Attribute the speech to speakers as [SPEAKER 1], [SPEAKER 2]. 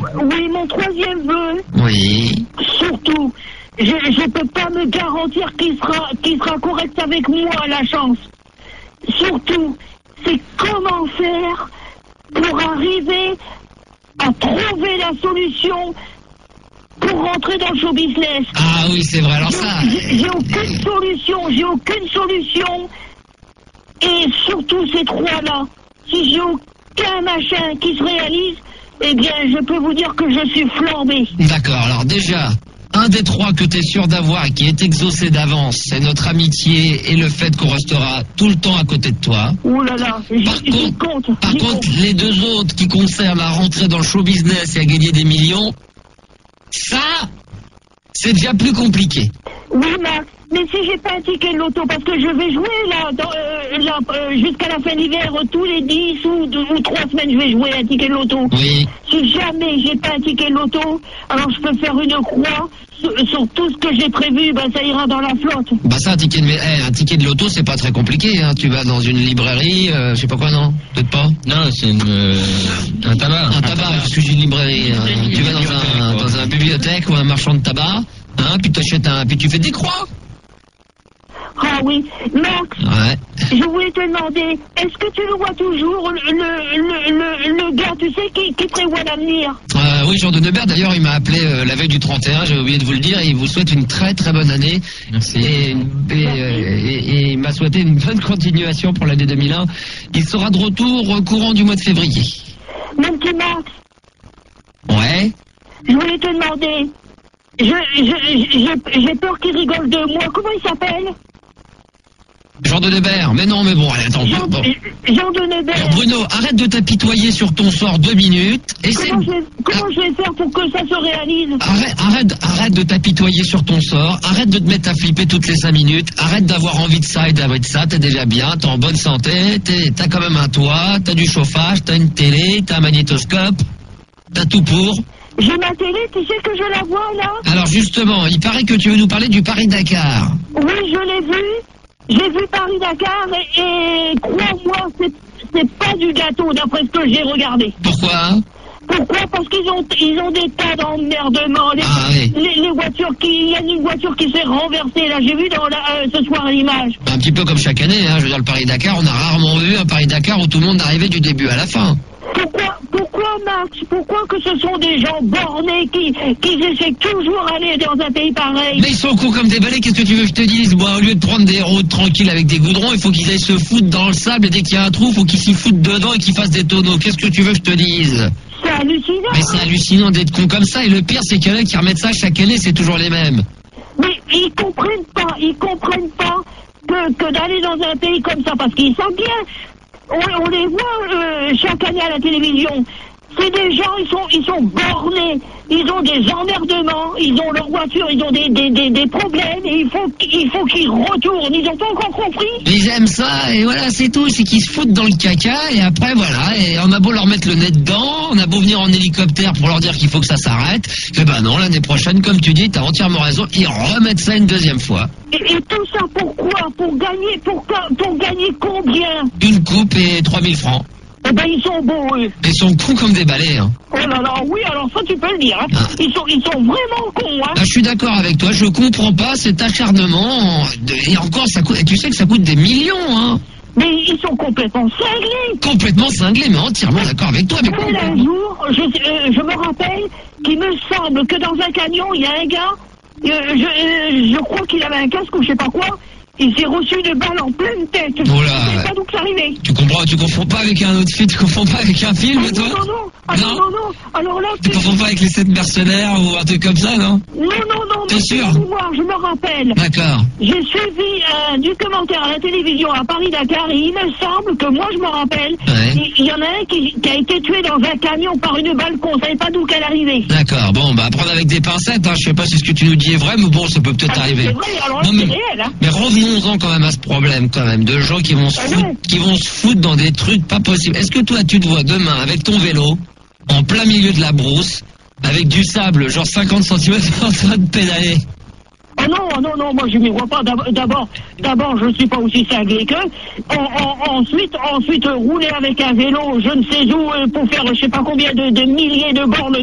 [SPEAKER 1] Oui, mon troisième vœu.
[SPEAKER 2] Oui.
[SPEAKER 1] Surtout, je peux pas me garantir qu'il sera correct avec moi à la chance. Surtout, c'est comment faire pour arriver à trouver la solution pour rentrer dans le show business.
[SPEAKER 2] Ah oui, c'est vrai, alors ça...
[SPEAKER 1] J'ai aucune solution. Et surtout ces trois-là, si j'ai aucun machin qui se réalise, eh bien, je peux vous dire que je suis flambé.
[SPEAKER 2] D'accord, alors déjà, un des trois que tu es sûr d'avoir et qui est exaucé d'avance, c'est notre amitié et le fait qu'on restera tout le temps à côté de toi.
[SPEAKER 1] Ouh là là,
[SPEAKER 2] Par contre, les deux autres qui concernent à rentrer dans le show business et à gagner des millions, ça, c'est déjà plus compliqué.
[SPEAKER 1] Oui, mais si j'ai pas un ticket de loto, parce que je vais jouer là, jusqu'à la fin de l'hiver, tous les 10 ou 3 semaines, je vais jouer un ticket de loto.
[SPEAKER 2] Oui.
[SPEAKER 1] Si jamais j'ai pas un ticket de loto, alors je peux faire une croix sur tout ce que j'ai prévu, ben ça ira dans la flotte.
[SPEAKER 2] Bah ça, un ticket de loto, c'est pas très compliqué, hein. Tu vas dans une librairie, je sais pas quoi, non? Peut-être pas?
[SPEAKER 3] Non, c'est un tabac.
[SPEAKER 2] Un tabac, je suis une librairie. Tu vas dans un bibliothèque ou un marchand de tabac, hein, puis puis tu fais des croix.
[SPEAKER 1] Ah oui, Max,
[SPEAKER 2] Ouais.
[SPEAKER 1] je voulais te demander, est-ce que tu le vois toujours, le gars, tu sais, qui prévoit l'avenir?
[SPEAKER 2] Oui, Jean de Neubert, d'ailleurs, il m'a appelé la veille du 31, j'ai oublié de vous le dire, et il vous souhaite une très très bonne année.
[SPEAKER 3] Merci.
[SPEAKER 2] Et il m'a souhaité une bonne continuation pour l'année 2001. Il sera de retour au courant du mois de février.
[SPEAKER 1] Mon petit Max,
[SPEAKER 2] Ouais.
[SPEAKER 1] je voulais te demander, j'ai peur qu'il rigole de moi, comment il s'appelle?
[SPEAKER 2] Jean de Neubert, mais non, mais bon, allez, attends.
[SPEAKER 1] Jean de Neubert.
[SPEAKER 2] Alors, Bruno, arrête de t'apitoyer sur ton sort 2 minutes.
[SPEAKER 1] Comment je vais faire pour que ça se réalise?
[SPEAKER 2] Arrête de t'apitoyer sur ton sort, arrête de te mettre à flipper toutes les 5 minutes, arrête d'avoir envie de ça et d'avoir de ça, t'es déjà bien, t'es en bonne santé, t'as quand même un toit, t'as du chauffage, t'as une télé, t'as un magnétoscope, t'as tout pour.
[SPEAKER 1] J'ai ma télé, tu sais que je la vois là?
[SPEAKER 2] Alors justement, il paraît que tu veux nous parler du Paris-Dakar.
[SPEAKER 1] Oui, je l'ai vu. J'ai vu Paris-Dakar et crois-moi, c'est pas du gâteau d'après ce que j'ai regardé.
[SPEAKER 2] Pourquoi?
[SPEAKER 1] Pourquoi? Parce qu'ils ont des tas d'emmerdements. Les voitures il y a une voiture qui s'est renversée là, j'ai vu ce soir l'image.
[SPEAKER 2] Un petit peu comme chaque année, hein. Je veux dire, le Paris-Dakar, on a rarement vu un Paris-Dakar où tout le monde arrivait du début à la fin.
[SPEAKER 1] Pourquoi Max? Pourquoi que ce sont des gens bornés qui essaient toujours d'aller dans un pays pareil?
[SPEAKER 2] Mais ils sont cons comme des balais, qu'est-ce que tu veux que je te dise? Moi, au lieu de prendre des routes tranquilles avec des goudrons, il faut qu'ils aillent se foutre dans le sable et dès qu'il y a un trou, il faut qu'ils s'y foutent dedans et qu'ils fassent des tonneaux. Qu'est-ce que tu veux que je te dise?
[SPEAKER 1] C'est hallucinant.
[SPEAKER 2] Mais c'est hallucinant d'être con comme ça et le pire c'est qu'il y en a qui remettent ça chaque année, c'est toujours les mêmes.
[SPEAKER 1] Mais ils comprennent pas que d'aller dans un pays comme ça, parce qu'ils savent bien. On les voit chaque année à la télévision. C'est des gens, ils sont bornés, ils ont des emmerdements, ils ont leur voiture, ils ont des problèmes, et il faut qu'ils retournent. Ils n'ont pas encore compris.
[SPEAKER 2] Ils aiment ça, et voilà, c'est tout, c'est qu'ils se foutent dans le caca, et après, voilà, et on a beau leur mettre le nez dedans, on a beau venir en hélicoptère pour leur dire qu'il faut que ça s'arrête, et ben non, l'année prochaine, comme tu dis, t'as entièrement raison, ils remettent ça une deuxième fois.
[SPEAKER 1] Et tout ça pourquoi? Pour gagner combien?
[SPEAKER 2] Une coupe et 3000 francs.
[SPEAKER 1] Eh ben, ils sont beaux, eux.
[SPEAKER 2] Ils sont cons comme des balais, hein.
[SPEAKER 1] Oh là là, oui, alors ça, tu peux le dire, hein.
[SPEAKER 2] Ah.
[SPEAKER 1] Ils sont vraiment cons, hein.
[SPEAKER 2] Ah, je suis d'accord avec toi, je comprends pas cet acharnement, et encore, ça coûte, et tu sais que ça coûte des millions, hein.
[SPEAKER 1] Mais ils sont complètement cinglés.
[SPEAKER 2] Complètement cinglés, mais entièrement d'accord avec toi. Mais
[SPEAKER 1] un jour, je me rappelle qu'il me semble que dans un camion, il y a un gars, je crois qu'il avait un casque ou je sais pas quoi, il s'est reçu de balles en pleine tête.
[SPEAKER 2] Oh là.
[SPEAKER 1] Je sais pas d'où ça arrivait.
[SPEAKER 2] Tu confonds pas avec un autre film, tu confonds pas avec un film, toi?
[SPEAKER 1] Non. Alors là,
[SPEAKER 2] tu confonds pas avec les 7 mercenaires ou un truc comme ça, non?
[SPEAKER 1] Non.
[SPEAKER 2] T'es sûr?
[SPEAKER 1] Moi, je me rappelle.
[SPEAKER 2] D'accord.
[SPEAKER 1] J'ai suivi un documentaire à la télévision à Paris-Dakar et il me semble que moi, je me rappelle, il y en a un qui a été tué dans un camion par une balle qu'on savait pas d'où qu'elle arrivait.
[SPEAKER 2] D'accord. Bon, bah, prendre avec des pincettes, hein. Je sais pas si ce que tu nous dis est vrai, mais bon, ça peut peut-être arriver.
[SPEAKER 1] C'est vrai, alors là, c'est réel, hein.
[SPEAKER 2] Mais revenons-en quand même à ce problème, quand même, de gens qui vont se foutre dans des trucs pas possibles. Est-ce que toi, tu te vois demain avec ton vélo, en plein milieu de la brousse, avec du sable, genre 50 cm en train de pédaler?
[SPEAKER 1] Oh non, moi je m'y vois pas. D'abord, je suis pas aussi cinglé qu'eux. Ensuite, rouler avec un vélo, je ne sais où, pour faire je sais pas combien de milliers de bornes